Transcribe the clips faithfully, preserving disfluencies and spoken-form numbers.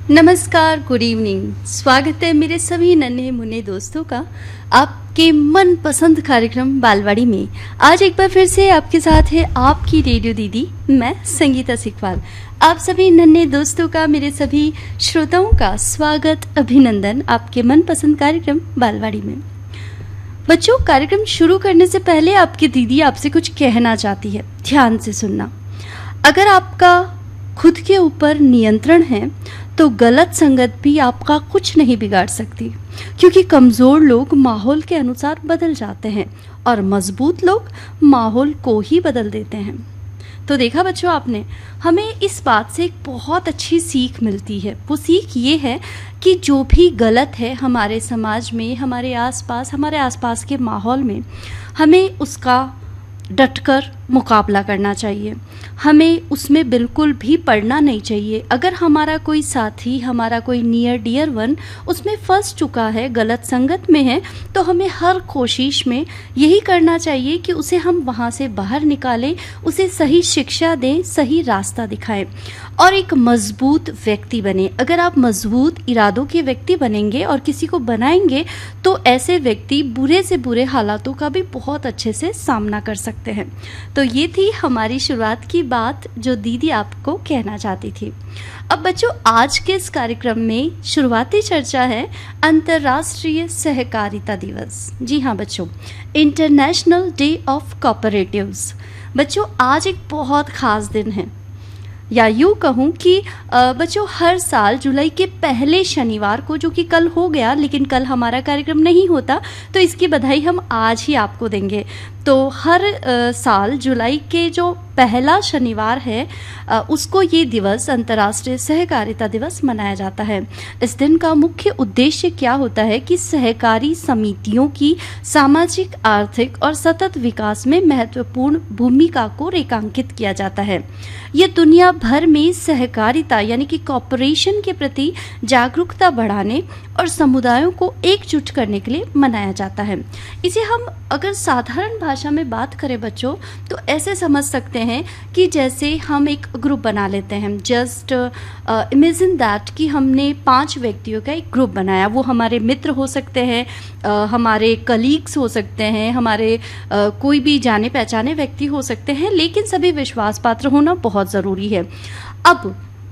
नमस्कार, good evening. स्वागत है मेरे सभी नन्हे मुन्ने दोस्तों का आपके मन पसंद कार्यक्रम बालवाड़ी में। आज एक बार फिर से आपके साथ है आपकी रेडियो दीदी, मैं संगीता सिकवाल। आप सभी नन्हे दोस्तों का, मेरे सभी श्रोताओं का स्वागत, अभिनंदन आपके मन पसंद कार्यक्रम बालवाड़ी में। बच्चों, कार्यक्रम शुरू करने से पहले आपकी दीदी आपसे कुछ कहना चाहती है, ध्यान से सुनना। अगर आपका खुद के ऊपर नियंत्रण है तो गलत संगत भी आपका कुछ नहीं बिगाड़ सकती, क्योंकि कमज़ोर लोग माहौल के अनुसार बदल जाते हैं और मजबूत लोग माहौल को ही बदल देते हैं। तो देखा बच्चों आपने, हमें इस बात से एक बहुत अच्छी सीख मिलती है। वो सीख ये है कि जो भी गलत है हमारे समाज में, हमारे आसपास, हमारे आसपास के माहौल में, हमें उसका डटकर मुकाबला करना चाहिए। हमें उसमें बिल्कुल भी पड़ना नहीं चाहिए। अगर हमारा कोई साथी, हमारा कोई नियर डियर वन उसमें फंस चुका है, गलत संगत में है, तो हमें हर कोशिश में यही करना चाहिए कि उसे हम वहाँ से बाहर निकालें, उसे सही शिक्षा दें, सही रास्ता दिखाएं और एक मजबूत व्यक्ति बने। अगर आप मजबूत इरादों के व्यक्ति बनेंगे और किसी को बनाएंगे तो ऐसे व्यक्ति बुरे से बुरे हालातों का भी बहुत अच्छे से सामना कर सकते हैं। तो ये थी हमारी शुरुआत की बात जो दीदी आपको कहना चाहती थी। अब बच्चों, आज के इस कार्यक्रम में शुरुआती चर्चा है अंतर्राष्ट्रीय सहकारिता दिवस। जी हाँ बच्चों, इंटरनेशनल डे ऑफ कोऑपरेटिव्स। बच्चों, आज एक बहुत खास दिन है, या यूँ कहूँ कि बच्चों हर साल जुलाई के पहले शनिवार को, जो कि कल हो गया लेकिन कल हमारा कार्यक्रम नहीं होता, तो इसकी बधाई हम आज ही आपको देंगे। तो हर आ, साल जुलाई के जो पहला शनिवार है आ, उसको ये दिवस, अंतर्राष्ट्रीय सहकारिता दिवस मनाया जाता है। इस दिन का मुख्य उद्देश्य क्या होता है कि सहकारी समितियों की सामाजिक, आर्थिक और सतत विकास में महत्वपूर्ण भूमिका को रेखांकित किया जाता है। ये दुनिया भर में सहकारिता यानी कि कॉर्पोरेशन के प्रति जागरूकता बढ़ाने और समुदायों को एकजुट करने के लिए मनाया जाता है। इसे हम अगर साधारण भाषा में बात करें बच्चों, तो ऐसे समझ सकते हैं कि जैसे हम एक ग्रुप बना लेते हैं। जस्ट इमेजिन दैट कि हमने पांच व्यक्तियों का एक ग्रुप बनाया। वो हमारे मित्र हो सकते हैं, uh, हमारे कलीग्स हो सकते हैं, हमारे uh, कोई भी जाने पहचाने व्यक्ति हो सकते हैं, लेकिन सभी विश्वास पात्र होना बहुत ज़रूरी है। अब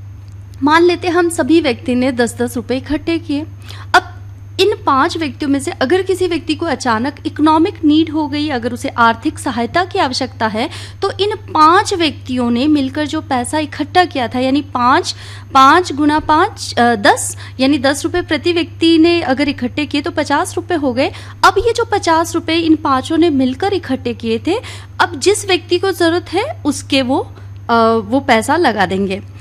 मान लेते हम सभी व्यक्ति ने दस दस रुपये इकट्ठे किए। अब इन पांच व्यक्तियों में से अगर किसी व्यक्ति को अचानक इकोनॉमिक नीड हो गई, अगर उसे आर्थिक सहायता की आवश्यकता है, तो इन पांच व्यक्तियों ने मिलकर जो पैसा इकट्ठा किया था, यानी पांच पांच गुना पांच दस, यानी दस रुपए प्रति व्यक्ति ने अगर इकट्ठे किए तो पचास रुपए हो गए। अब ये जो पचास रुपए इन पांचों ने मिलकर इकट्ठे किए थे, अब जिस व्यक्ति को जरूरत है उसके वो आ, वो पैसा लगा देंगे।